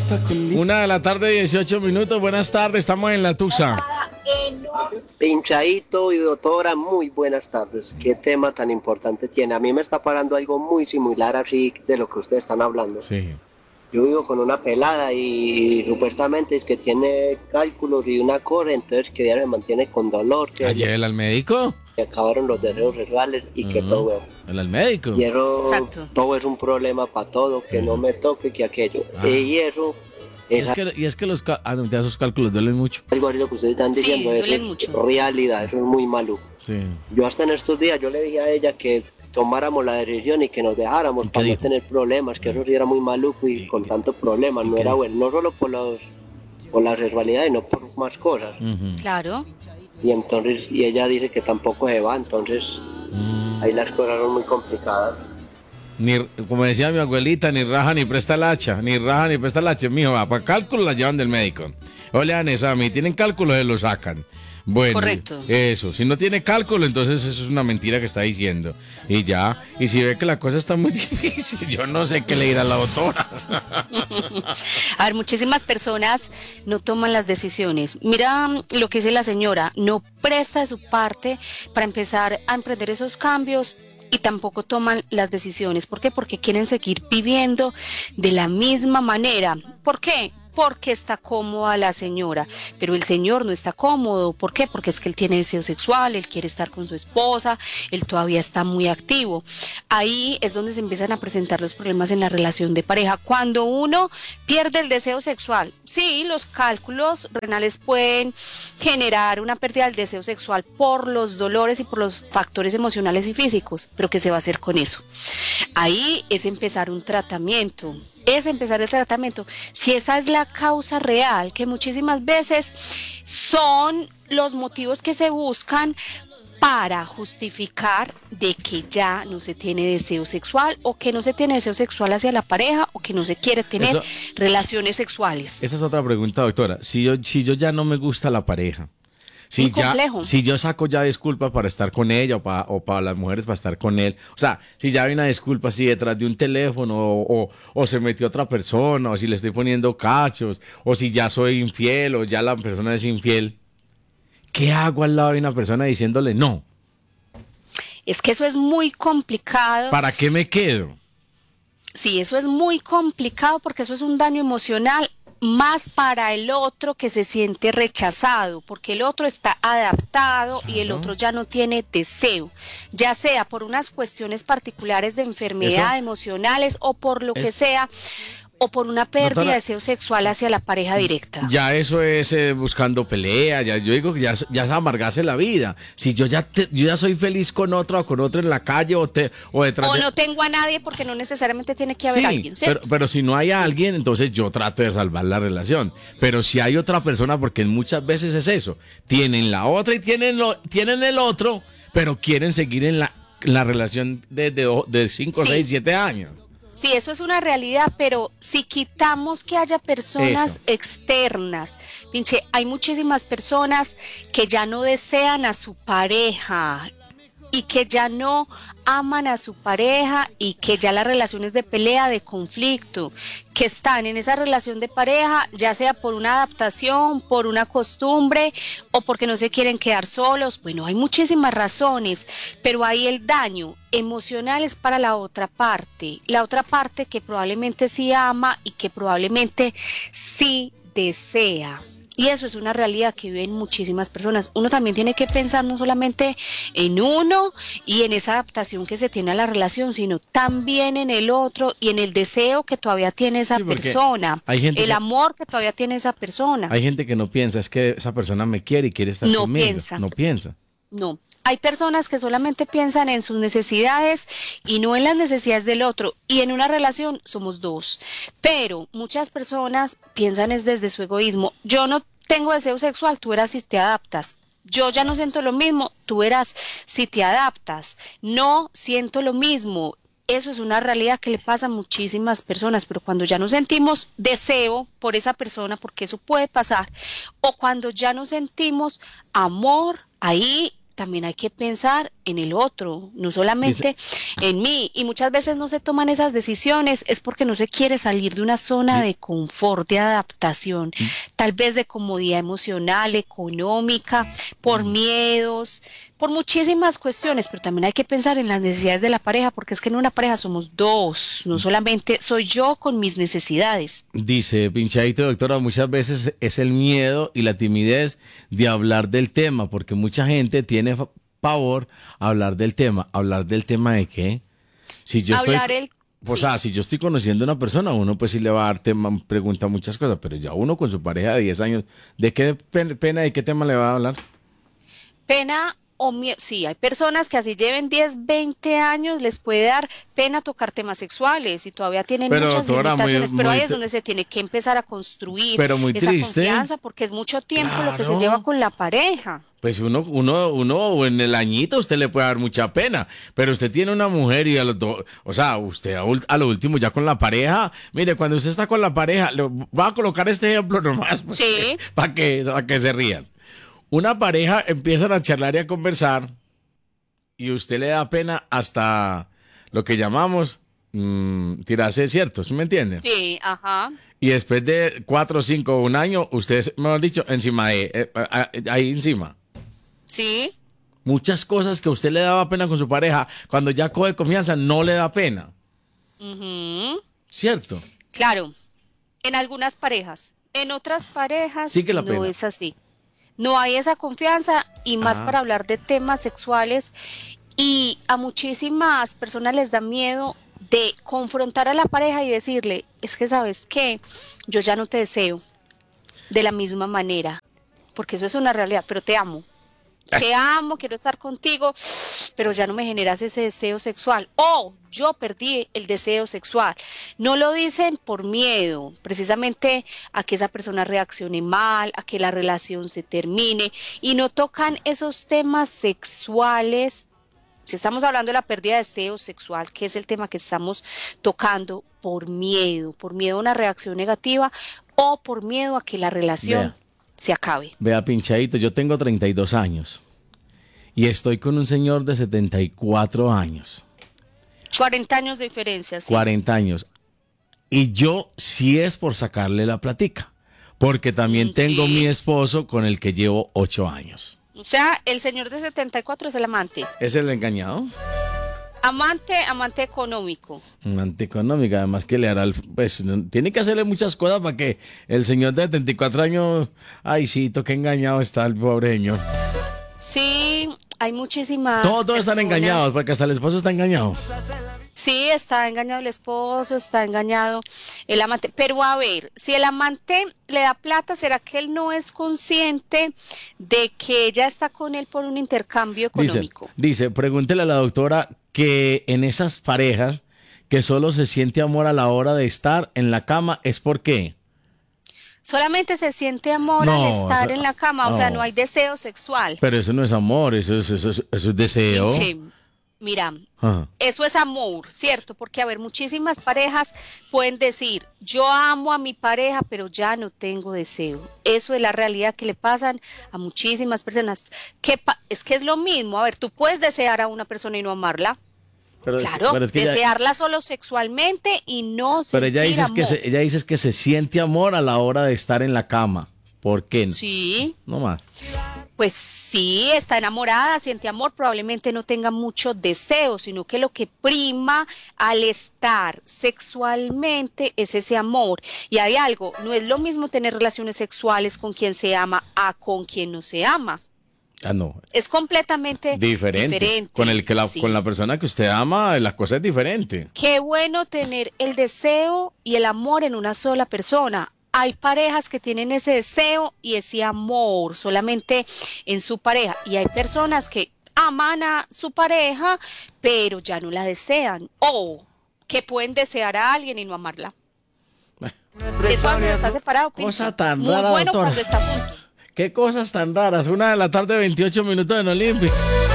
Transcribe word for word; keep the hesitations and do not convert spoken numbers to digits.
Una de la tarde, dieciocho minutos. Buenas tardes, estamos en La Tusa. Pinchadito y doctora, muy buenas tardes. ¿Qué tema tan importante tiene? A mí me está parando algo muy similar así de lo que ustedes están hablando. Sí. Yo vivo con una pelada y supuestamente es que tiene cálculos y una cosa, entonces que ella me mantiene con dolor. Que ¿Ayer al médico? que acabaron los deseos sexuales y uh-huh. que todo. ¿El al médico? Y eso, Exacto. todo es un problema para todo, que uh-huh. no me toque, que aquello. Ah. Y eso... Y es, que, y es que los ah, no, esos cálculos duelen mucho. Algo así lo que ustedes están diciendo, sí, eso es mucho. realidad, eso es muy maluco. Sí. Yo hasta en estos días, yo le dije a ella que tomáramos la decisión y que nos dejáramos para dijo? no tener problemas, que eso sí era muy maluco y, y con tantos problemas, no era bueno, no solo por, los, por la sexualidad, sino por más cosas. Uh-huh. Claro. Y entonces, y ella dice que tampoco se va, entonces mm. ahí las cosas son muy complicadas. Ni, como decía mi abuelita, ni raja ni presta el hacha, ni raja ni presta el hacha, mijo, va, para cálculo la llevan del médico. O le dan esa a mí, tienen cálculo, se lo sacan. Bueno, correcto. Eso, si no tiene cálculo, entonces eso es una mentira que está diciendo. Y ya, y si ve que la cosa está muy difícil, yo no sé qué le dirá a la doctora. A ver, muchísimas personas no toman las decisiones. Mira lo que dice la señora, no presta de su parte para empezar a emprender esos cambios. Y tampoco toman las decisiones. ¿Por qué? Porque quieren seguir viviendo de la misma manera. ¿Por qué? Porque está cómoda la señora, pero el señor no está cómodo. ¿Por qué? Porque es que él tiene deseo sexual, él quiere estar con su esposa, él todavía está muy activo. Ahí es donde se empiezan a presentar los problemas en la relación de pareja. Cuando uno pierde el deseo sexual, sí, los cálculos renales pueden generar una pérdida del deseo sexual por los dolores y por los factores emocionales y físicos, pero ¿qué se va a hacer con eso? Ahí es empezar un tratamiento. Es empezar el tratamiento, si esa es la causa real, que muchísimas veces son los motivos que se buscan para justificar de que ya no se tiene deseo sexual o que no se tiene deseo sexual hacia la pareja o que no se quiere tener Eso, relaciones sexuales. Esa es otra pregunta, doctora. Si yo, si yo ya no me gusta la pareja, Si, ya, si yo saco ya disculpas para estar con ella o para, o para las mujeres para estar con él, o sea, si ya hay una disculpa así detrás de un teléfono o, o, o se metió otra persona o si le estoy poniendo cachos o si ya soy infiel o ya la persona es infiel, ¿qué hago al lado de una persona diciéndole no? Es que eso es muy complicado. ¿Para qué me quedo? Sí, eso es muy complicado porque eso es un daño emocional. Más para el otro que se siente rechazado, porque el otro está adaptado claro. y el otro ya no tiene deseo, ya sea por unas cuestiones particulares de enfermedad, Eso, emocionales o por lo es, que sea, o por una pérdida doctora, de deseo sexual hacia la pareja directa. Ya eso es eh, buscando pelea, ya, yo digo que ya, ya es amargarse la vida. Si yo ya te, yo ya soy feliz con otro o con otro en la calle o, te, o detrás O de... no tengo a nadie porque no necesariamente tiene que haber sí, alguien, ¿cierto? Pero, pero si no hay alguien, entonces yo trato de salvar la relación. Pero si hay otra persona, porque muchas veces es eso, tienen la otra y tienen, lo, tienen el otro, pero quieren seguir en la, la relación de cinco, seis, siete años. Sí, eso es una realidad, pero si quitamos que haya personas eso. externas, pinche, hay muchísimas personas que ya no desean a su pareja y que ya no aman a su pareja y que ya la relación es de pelea, de conflicto, que están en esa relación de pareja, ya sea por una adaptación, por una costumbre o porque no se quieren quedar solos. Bueno, hay muchísimas razones, pero ahí el daño emocional es para la otra parte, la otra parte que probablemente sí ama y que probablemente sí desea. Y eso es una realidad que viven muchísimas personas. Uno también tiene que pensar no solamente en uno y en esa adaptación que se tiene a la relación, sino también en el otro y en el deseo que todavía tiene esa sí, persona, el que, amor que todavía tiene esa persona. Hay gente que no piensa, es que esa persona me quiere y quiere estar no conmigo. Piensa. No piensa. No, hay personas que solamente piensan en sus necesidades y no en las necesidades del otro. Y en una relación somos dos. Pero muchas personas piensan es desde su egoísmo. Yo no tengo deseo sexual, tú verás si te adaptas. Yo ya no siento lo mismo, tú verás si te adaptas. No siento lo mismo. Eso es una realidad que le pasa a muchísimas personas, pero cuando ya no sentimos deseo por esa persona, porque eso puede pasar, o cuando ya no sentimos amor, ahí también hay que pensar en el otro, no solamente Dice, en mí. Y muchas veces no se toman esas decisiones, es porque no se quiere salir de una zona de confort, de adaptación, tal vez de comodidad emocional, económica, por miedos, por muchísimas cuestiones, pero también hay que pensar en las necesidades de la pareja, porque es que en una pareja somos dos, no solamente soy yo con mis necesidades. Dice Pinchadito, doctora, muchas veces es el miedo y la timidez de hablar del tema, porque mucha gente tiene pavor a hablar del tema. ¿Hablar del tema de qué? Si yo hablar estoy, el, o sea, sí. si yo estoy conociendo a una persona, uno pues sí le va a dar tema, pregunta muchas cosas, pero ya uno con su pareja de diez años, ¿de qué pena y qué tema le va a hablar? Pena o miedo, sí, hay personas que así lleven diez, veinte años, les puede dar pena tocar temas sexuales y todavía tienen pero, muchas doctora, limitaciones, muy, pero muy ahí es donde se tiene que empezar a construir pero muy esa triste. confianza, porque es mucho tiempo Claro. lo que se lleva con la pareja. Pues uno, uno, uno en el añito usted le puede dar mucha pena, pero usted tiene una mujer y a los dos, o sea, usted a, a lo último ya con la pareja, mire, cuando usted está con la pareja, le va a colocar este ejemplo nomás, sí. para que, para que se rían. Una pareja empiezan a charlar y a conversar y usted le da pena hasta lo que llamamos mmm, tirarse cierto, ¿sí me entiende? Sí, ajá. Y después de cuatro, cinco, un año, usted, mejor dicho, encima de, eh, eh, ahí encima. Sí. Muchas cosas que a usted le daba pena con su pareja, cuando ya coge confianza, no le da pena. Uh-huh. ¿Cierto? Claro, en algunas parejas. En otras parejas sí que la no pena. es así. No hay esa confianza y más ah. para hablar de temas sexuales. Y a muchísimas personas les da miedo de confrontar a la pareja y decirle, es que sabes qué, yo ya no te deseo de la misma manera, porque eso es una realidad, pero te amo. Te amo, quiero estar contigo, pero ya no me generas ese deseo sexual. O yo perdí el deseo sexual. No lo dicen por miedo, precisamente a que esa persona reaccione mal, a que la relación se termine, y no tocan esos temas sexuales. Si estamos hablando de la pérdida de deseo sexual, que es el tema que estamos tocando, por miedo, por miedo a una reacción negativa o por miedo a que la relación Vea. se acabe. Vea, Pinchadito, yo tengo treinta y dos años y estoy con un señor de setenta y cuatro años. cuarenta años de diferencia, sí. cuarenta años. Y yo sí es por sacarle la platica, porque también sí. tengo mi esposo con el que llevo ocho años. O sea, el señor de setenta y cuatro es el amante. ¿Es el engañado? Amante, amante económico. Amante económico, además que le hará, el, pues tiene que hacerle muchas cosas para que el señor de setenta y cuatro años, ay sí, qué engañado está el pobre señor. Sí, hay muchísimas Todos, todos están engañados, porque hasta el esposo está engañado. Sí, está engañado el esposo, está engañado el amante. Pero a ver, si el amante le da plata, ¿será que él no es consciente de que ella está con él por un intercambio económico? Dice, dice, pregúntele a la doctora que en esas parejas que solo se siente amor a la hora de estar en la cama, ¿es por qué? Solamente se siente amor no, al estar eso, en la cama, o no. sea, no hay deseo sexual. Pero eso no es amor, eso es, eso es, eso es deseo. Sí. Mira, Ajá. eso es amor, ¿cierto? Porque, a ver, muchísimas parejas pueden decir, yo amo a mi pareja, pero ya no tengo deseo. Eso es la realidad que le pasan a muchísimas personas. ¿Qué es que es lo mismo, a ver, tú puedes desear a una persona y no amarla. Pero claro, es, pero es que desearla ella, solo sexualmente y no sentir Pero ella dice, amor. Que se, ella dice que se siente amor a la hora de estar en la cama. ¿Por qué? Sí. No más. Pues sí, está enamorada, siente amor, probablemente no tenga mucho deseo, sino que lo que prima al estar sexualmente es ese amor. Y hay algo, no es lo mismo tener relaciones sexuales con quien se ama a con quien no se ama. Ah, no. Es completamente diferente. diferente. Con, el que la, sí. con la persona que usted ama, la cosa es diferente. Qué bueno tener el deseo y el amor en una sola persona. Hay parejas que tienen ese deseo y ese amor solamente en su pareja. Y hay personas que aman a su pareja, pero ya no la desean. O que pueden desear a alguien y no amarla. Eso cuando está separado. Cosa tan Muy rara, bueno doctora. cuando está junto. Qué cosas tan raras. Una de la tarde, veintiocho minutos en Olímpico.